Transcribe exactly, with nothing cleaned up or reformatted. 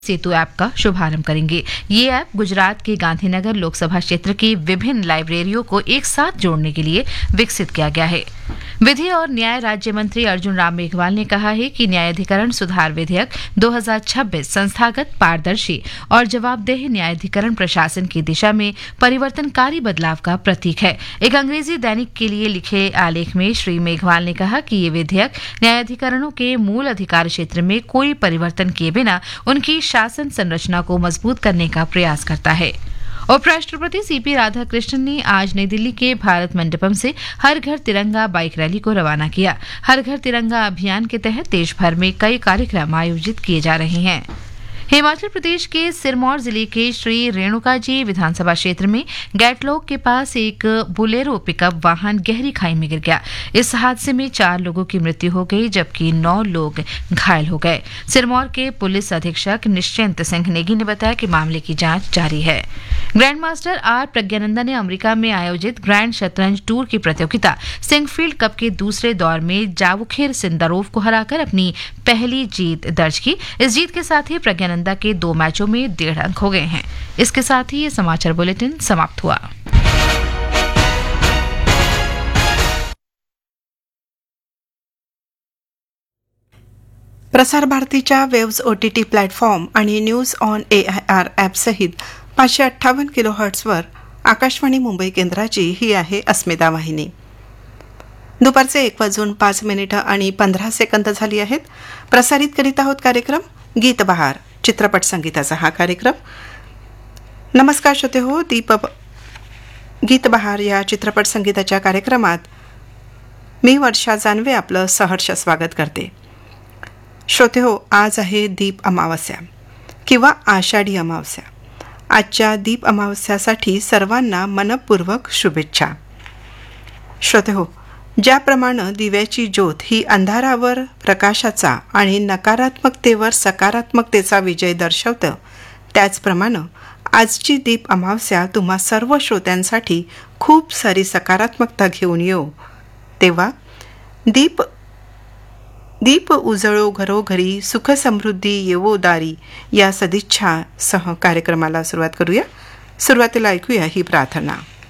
सेतु app का शुभारंभ करेंगे। ये ऐप गुजरात के गांधीनगर लोकसभा क्षेत्र की विभिन्न लाइब्रेरियों को एक साथ जोड़ने के लिए विकसित किया गया है। विधि और न्याय राज्य मंत्री अर्जुन राम मेघवाल ने कहा है कि न्यायाधिकरण सुधार विधेयक दो हज़ार छब्बीस संस्थागत, पारदर्शी और जवाबदेह न्यायाधिकरण प्रशासन की दिशा में परिवर्तनकारी बदलाव का प्रतीक है। एक अंग्रेजी दैनिक के लिए लिखे आलेख में श्री मेघवाल ने कहा कि ये विधेयक न्यायाधिकरणों के मूल अधिकार क्षेत्र में कोई परिवर्तन किए बिना उनकी शासन संरचना को मजबूत करने का प्रयास करता है। उपराष्ट्रपति सीपी राधाकृष्णन ने आज नई दिल्ली के भारत मंडपम से हर घर तिरंगा बाइक रैली को रवाना किया। हर घर तिरंगा अभियान के तहत देश भर में कई कार्यक्रम आयोजित किए जा रहे हैं। हिमाचल प्रदेश के सिरमौर जिले के श्री रेणुका जी विधानसभा क्षेत्र में गैटलोक के पास एक बोलेरो पिकअप वाहन गहरी खाई में गिर गया। इस हादसे में चार लोगों की मृत्यु हो गई जबकि नौ लोग घायल हो गए। सिरमौर के पुलिस अधीक्षक निश्चिंत सिंह नेगी ने बताया कि मामले की जांच जारी है। ग्रैंड मास्टर आर प्रज्ञानंदा ने अमेरिका में आयोजित ग्रैंड शतरंज टूर की प्रतियोगिता सिंगफील्ड कप के दूसरे दौर में जावुखेर सिंदारोव को हराकर अपनी पहली जीत दर्ज की। इस जीत के साथ ही प्रज्ञानंदा के दो मैचों में डेढ़ अंक हो गए हैं। इसके साथ ही ये समाचार बुलेटिन समाप्त हुआ। प्रसार भारतीच्या वेव्स ओटीटी प्लॅटफॉर्म आणि news on A I R ॲपसहित पाचशे अठ्ठावन्न किलो हर्ट्सवर आकाशवाणी मुंबई केंद्राची ही आहे अस्मिता वाहिनी। दुपारचे एक वाजून पाच मिनिटं आणि पंधरा सेकंद झाली आहेत। प्रसारित करीत आहोत कार्यक्रम गीत बहार, चित्रपट संगीताचा हा कार्यक्रम। नमस्कार श्रोते हो, दीप गीत बहार या चित्रपट संगीताच्या कार्यक्रमात मी वर्षा जानवे आपलं सहर्ष स्वागत करते। श्रोते हो, आज आहे दीप अमावस्या किंवा आषाढी अमावस्या। आजच्या दीप अमावस्यासाठी सर्वांना मनपूर्वक शुभेच्छा। श्रोते हो, ज्याप्रमाणे दिव्याची ज्योत ही अंधारावर प्रकाशाचा आणि नकारात्मकतेवर सकारात्मकतेचा विजय दर्शवतं, त्याचप्रमाणे आजची दीप अमावस्या तुम्हा सर्व श्रोत्यांसाठी खूप सारी सकारात्मकता घेऊन येऊ। तेव्हा दीप दीप उजळो घरोघरी, सुख समृद्धी येवो दारी या सदिच्छासह कार्यक्रमाला सुरुवात करूया। सुरुवातीला ऐकूया ही प्रार्थना।